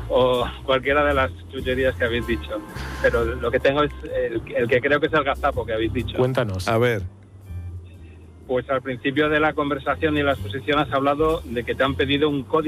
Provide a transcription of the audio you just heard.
o cualquiera de las chucherías que habéis dicho. Pero lo que tengo es el que creo que es el gazapo que habéis dicho. Cuéntanos. A ver. Pues al principio de la conversación y la exposición has hablado de que te han pedido un código